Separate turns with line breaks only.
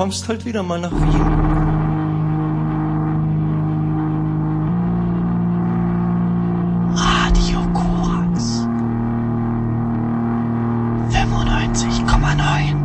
kommst halt wieder mal nach Wien.
Radio Korax 95,9